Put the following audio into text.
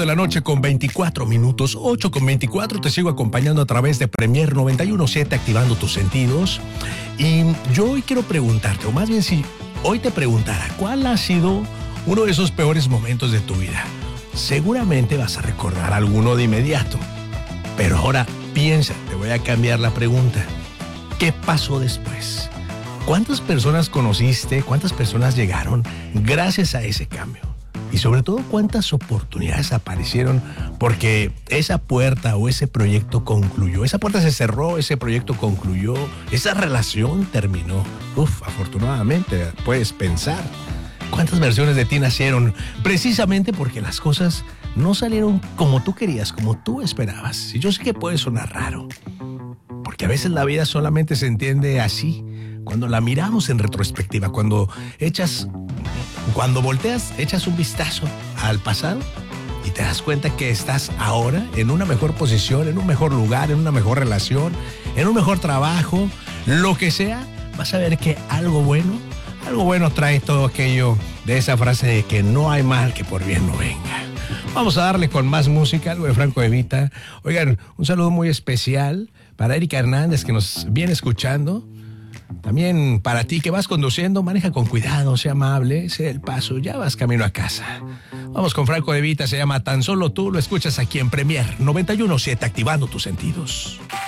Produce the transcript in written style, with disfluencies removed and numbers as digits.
de la noche con 24 minutos, 8 con 24, te sigo acompañando a través de Premier 91.7, activando tus sentidos. Y yo hoy quiero preguntarte, o más bien si hoy te preguntara, ¿cuál ha sido uno de esos peores momentos de tu vida? Seguramente vas a recordar alguno de inmediato. Pero ahora piensa, te voy a cambiar la pregunta. ¿Qué pasó después? ¿Cuántas personas conociste? ¿Cuántas personas llegaron gracias a ese cambio? Y sobre todo, ¿cuántas oportunidades aparecieron porque esa puerta o ese proyecto concluyó? Esa puerta se cerró, ese proyecto concluyó, esa relación terminó. Afortunadamente, puedes pensar. ¿Cuántas versiones de ti nacieron precisamente porque las cosas no salieron como tú querías, como tú esperabas? Y yo sé que puede sonar raro, porque a veces la vida solamente se entiende así, cuando la miramos en retrospectiva, cuando volteas, echas un vistazo al pasado y te das cuenta que estás ahora en una mejor posición, en un mejor lugar, en una mejor relación, en un mejor trabajo, lo que sea, vas a ver que algo bueno trae todo aquello de esa frase de que no hay mal que por bien no venga. Vamos a darle con más música, algo de Franco De Vita. Oigan, un saludo muy especial para Erika Hernández, que nos viene escuchando. También para ti que vas conduciendo, maneja con cuidado, sea amable, sea el paso, ya vas camino a casa. Vamos con Franco De Vita, se llama Tan Solo Tú, lo escuchas aquí en Premier 91.7, activando tus sentidos.